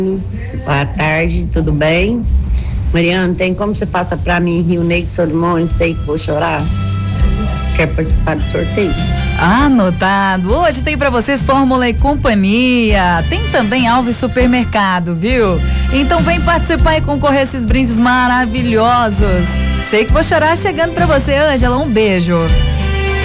Boa tarde, tudo bem? Mariana, tem como você passa pra mim Rio Negro Solimões? Sei que vou chorar. Quer participar do sorteio? Anotado. Hoje tem pra vocês Fórmula e Companhia. Tem também Alves Supermercado, viu? Então vem participar e concorrer a esses brindes maravilhosos. Sei que vou chorar chegando pra você, Ângela. Um beijo.